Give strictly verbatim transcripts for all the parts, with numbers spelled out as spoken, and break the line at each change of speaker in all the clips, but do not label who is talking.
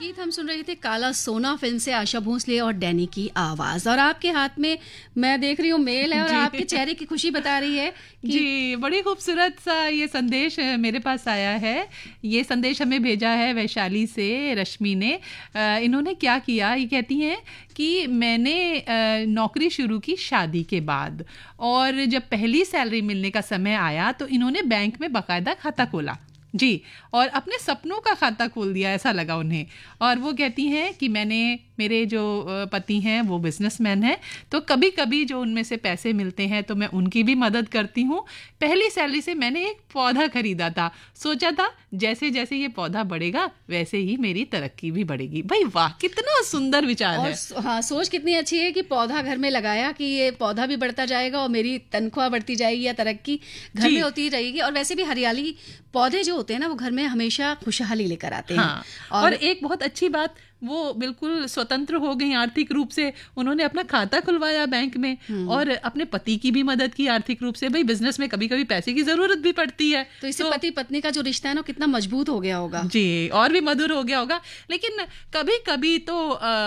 गीत हम सुन रहे थे काला सोना फिल्म से, आशा भोसले और डैनी की आवाज। और आपके हाथ में मैं देख रही हूँ मेल है और आपके चेहरे की खुशी बता रही है कि...
जी, बड़ी खूबसूरत सा ये संदेश मेरे पास आया है। ये संदेश हमें भेजा है वैशाली से रश्मि ने। इन्होंने क्या किया, ये कहती हैं कि मैंने नौकरी शुरू की शादी के बाद, और जब पहली सैलरी मिलने का समय आया तो इन्होंने बैंक में बाकायदा खाता खोला जी, और अपने सपनों का खाता खोल दिया, ऐसा लगा उन्हें। और वो कहती हैं कि मैंने, मेरे जो पति हैं वो बिजनेसमैन हैं, तो कभी कभी जो उनमें से पैसे मिलते हैं तो मैं उनकी भी मदद करती हूँ। पहली सैलरी से मैंने एक पौधा खरीदा था, सोचा था जैसे जैसे ये पौधा बढ़ेगा वैसे ही मेरी तरक्की भी बढ़ेगी। भाई वाह, कितना सुंदर विचार
और
है।
हाँ, सोच कितनी अच्छी है कि पौधा घर में लगाया कि ये पौधा भी बढ़ता जाएगा और मेरी तनख्वाह बढ़ती जाएगी या तरक्की घर में होती रहेगी। और वैसे भी हरियाली पौधे जो होते हैं ना वो घर में हमेशा खुशहाली लेकर आते हैं।
हाँ, और, और एक बहुत अच्छी बात, वो बिल्कुल स्वतंत्र हो गई आर्थिक रूप से। उन्होंने अपना खाता खुलवाया बैंक में और अपने पति की भी मदद की आर्थिक रूप से। भाई बिजनेस में कभी कभी पैसे की जरूरत भी पड़ती है,
तो इससे तो, पति पत्नी का जो रिश्ता है ना कितना मजबूत हो गया होगा
जी, और भी मधुर हो गया होगा। लेकिन कभी कभी तो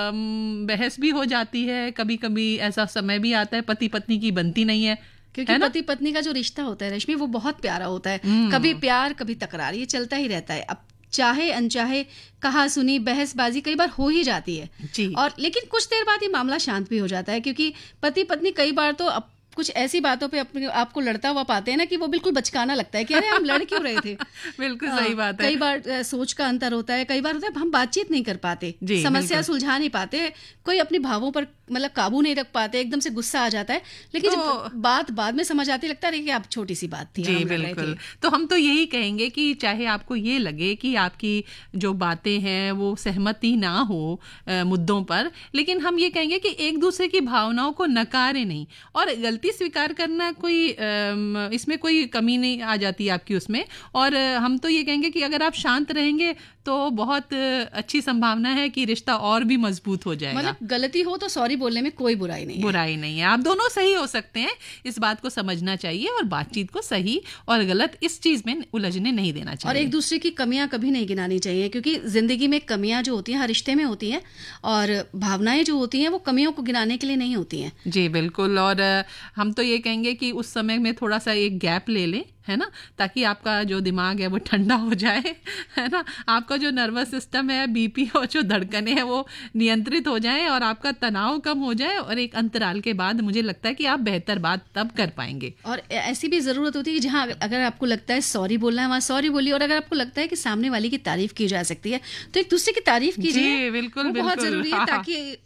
बहस भी हो जाती है, कभी कभी ऐसा समय भी आता है पति पत्नी की बनती नहीं है,
क्योंकि पति पत्नी का जो रिश्ता होता है रश्मि वो बहुत प्यारा होता है। कभी प्यार कभी तकरार, ये चलता ही रहता है। अब चाहे अनचाहे कहा सुनी बहसबाजी कई बार हो ही जाती है जी। और लेकिन कुछ देर बाद ये मामला शांत भी हो जाता है, क्योंकि पति पत्नी कई बार तो अप, कुछ ऐसी बातों पे अपने आपको लड़ता हुआ पाते हैं ना कि वो बिल्कुल बचकाना लगता है कि अरे हम लड़ क्यों रहे थे।
बिल्कुल सही बात है।
कई बार सोच का अंतर होता है, कई बार होता है हम बातचीत नहीं कर पाते, समस्या सुलझा नहीं पाते, कोई अपने भावों पर मतलब काबू नहीं रख पाते, एकदम से गुस्सा आ जाता है। लेकिन तो, जब बात बाद में समझ आती लगता है कि आप छोटी सी बात थी।
जी बिल्कुल। तो हम तो यही कहेंगे कि चाहे आपको ये लगे कि आपकी जो बातें हैं वो सहमति ना हो आ, मुद्दों पर, लेकिन हम ये कहेंगे कि एक दूसरे की भावनाओं को नकारे नहीं, और गलती स्वीकार करना कोई आ, इसमें कोई कमी नहीं आ जाती आपकी उसमें। और हम तो ये कहेंगे कि अगर आप शांत रहेंगे तो बहुत अच्छी संभावना है कि रिश्ता और भी मजबूत हो जाएगा।
मतलब गलती हो तो सॉरी बोलने में कोई बुराई नहीं है।
बुराई नहीं है, आप दोनों सही हो सकते हैं, इस बात को समझना चाहिए और बातचीत को सही और गलत इस चीज में उलझने नहीं देना चाहिए।
और एक दूसरे की कमियां कभी नहीं गिनानी चाहिए, क्योंकि जिंदगी में कमियां जो होती हैं हर रिश्ते में होती हैं, और भावनाएं जो होती हैं वो कमियों को गिनाने के लिए नहीं होती हैं।
जी बिल्कुल। और हम तो ये कहेंगे कि उस समय में थोड़ा सा एक गैप ले लें, है ना, ताकि आपका जो दिमाग है वो ठंडा हो जाए, है ना, आपका जो नर्वस सिस्टम है, बीपी और जो धड़कनें हैं वो नियंत्रित हो जाए और आपका तनाव कम हो जाए, और एक अंतराल के बाद मुझे लगता है कि आप बेहतर बात तब कर पाएंगे। और
ऐसी भी जरूरत होती है कि जहाँ अगर आपको लगता है सॉरी बोलना है वहाँ सॉरी बोलिए, और अगर आपको लगता है कि सामने वाले की तारीफ की जा सकती है तो एक दूसरे की तारीफ कीजिए।
बिल्कुल,
बहुत जरूरी है, ताकि